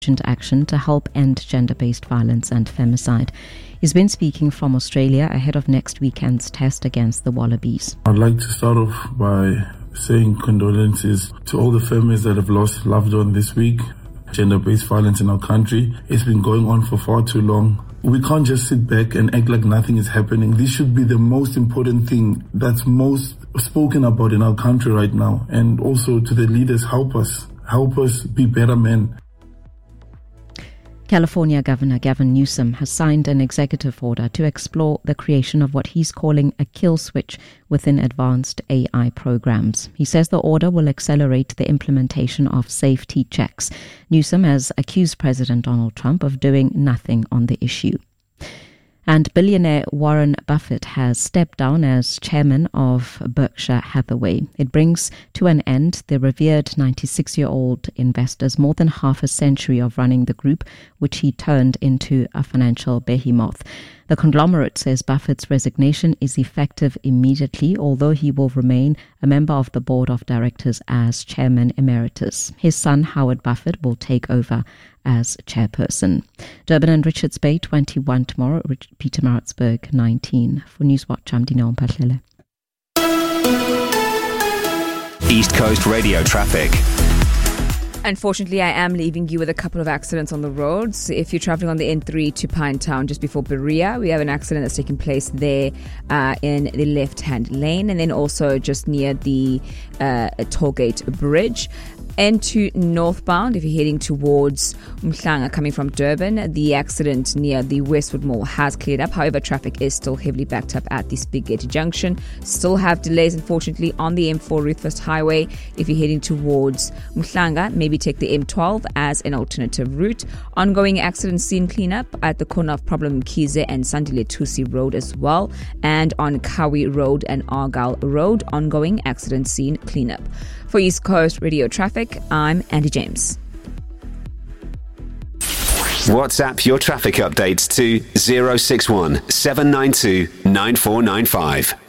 urgent action to help end gender-based violence and femicide. He's been speaking from Australia ahead of next weekend's test against the Wallabies. I'd like to start off by saying condolences to all the families that have lost loved ones this week. Gender-based violence in our country, it's been going on for far too long. We can't just sit back and act like nothing is happening. This should be the most important thing that's most spoken about in our country right now. And also to the leaders, help us be better men. California Governor Gavin Newsom has signed an executive order to explore the creation of what he's calling a kill switch within advanced AI programs. He says the order will accelerate the implementation of safety checks. Newsom has accused President Donald Trump of doing nothing on the issue. And billionaire Warren Buffett has stepped down as chairman of Berkshire Hathaway. It brings to an end the revered 96-year-old investor's more than half a century of running the group, which he turned into a financial behemoth. The conglomerate says Buffett's resignation is effective immediately, although he will remain a member of the board of directors as chairman emeritus. His son, Howard Buffett, will take over as chairperson. Durban and Richards Bay, 21 tomorrow. Pietermaritzburg, 19. For Newswatch, I'm Dineo Mpahlele. East Coast Radio traffic. Unfortunately, I am leaving you with a couple of accidents on the roads. If you're traveling on the N3 to Pinetown just before Berea, we have an accident that's taking place there in the left-hand lane, and then also just near the Tollgate Bridge. N2 northbound, if you're heading towards Umhlanga coming from Durban, the accident near the Westwood Mall has cleared up. However, traffic is still heavily backed up at the Spigate Junction. Still have delays, unfortunately, on the M4 Ruthfest Highway. If you're heading towards Umhlanga, maybe take the M12 as an alternative route. Ongoing accident scene cleanup at the corner of Problem Mkhize and Sandile Tusi Road as well. And on Kawi Road and Argyle Road, ongoing accident scene cleanup. For East Coast Radio Traffic, I'm Andy James. WhatsApp your traffic updates to 061 792 9495.